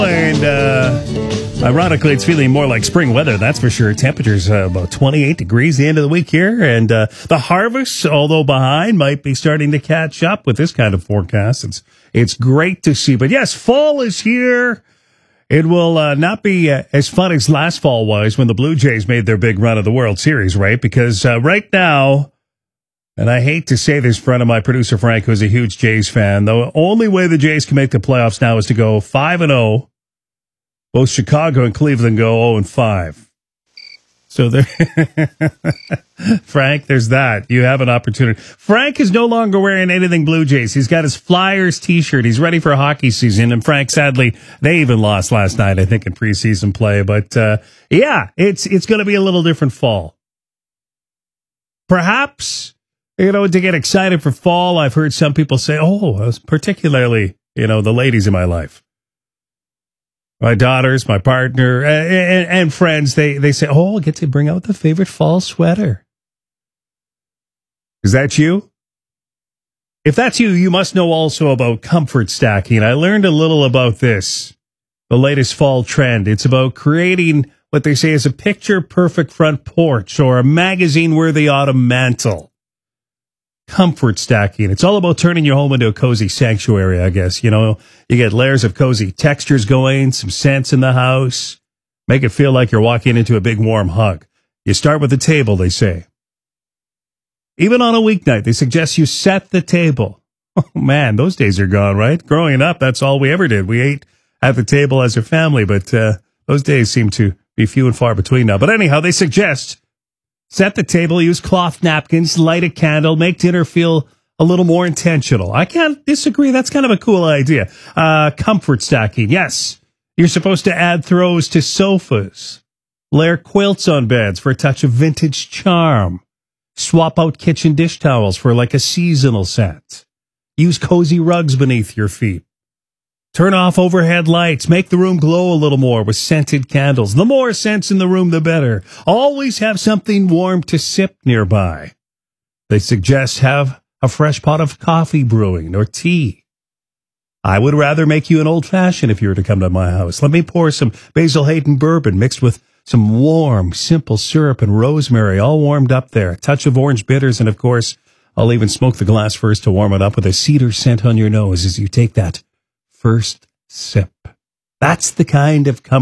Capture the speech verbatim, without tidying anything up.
And uh, ironically, it's feeling more like spring weather, that's for sure. Temperatures uh, about twenty-eight degrees the end of the week here. And uh, the harvest, although behind, might be starting to catch up with this kind of forecast. It's, it's great to see. But yes, fall is here. It will uh, not be uh, as fun as last fall was when the Blue Jays made their big run of the World Series, right? Because uh, right now, and I hate to say this in front of my producer, Frank, who's a huge Jays fan, the only way the Jays can make the playoffs now is to go five and oh. Both Chicago and Cleveland go oh and five. So there, Frank, there's that. You have an opportunity. Frank is no longer wearing anything Blue Jays. He's got his Flyers t-shirt. He's ready for hockey season. And Frank, sadly, they even lost last night, I think, in preseason play. But uh, yeah, it's it's going to be a little different fall. Perhaps, you know, to get excited for fall, I've heard some people say, oh, particularly, you know, the ladies in my life. My daughters, my partner, and, and friends, they, they say, oh, I get to bring out the favorite fall sweater. Is that you? If that's you, you must know also about comfort stacking. I learned a little about this, the latest fall trend. It's about creating what they say is a picture-perfect front porch or a magazine-worthy autumn mantle. Comfort stacking. It's all about turning your home into a cozy sanctuary, I guess. You know, you get layers of cozy textures going, some scents in the house. Make it feel like you're walking into a big warm hug. You start with the table, they say. Even on a weeknight, they suggest you set the table. Oh, man, those days are gone, right? Growing up, that's all we ever did. We ate at the table as a family, but uh, those days seem to be few and far between now. But anyhow, they suggest set the table, use cloth napkins, light a candle, make dinner feel a little more intentional. I can't disagree. That's kind of a cool idea. Uh, comfort stacking. Yes, you're supposed to add throws to sofas, layer quilts on beds for a touch of vintage charm, swap out kitchen dish towels for like a seasonal scent, use cozy rugs beneath your feet. Turn off overhead lights. Make the room glow a little more with scented candles. The more scents in the room, the better. Always have something warm to sip nearby. They suggest have a fresh pot of coffee brewing or tea. I would rather make you an old-fashioned if you were to come to my house. Let me pour some Basil Hayden bourbon mixed with some warm, simple syrup and rosemary, all warmed up there. A touch of orange bitters, and of course, I'll even smoke the glass first to warm it up with a cedar scent on your nose as you take that first sip. That's the kind of comfort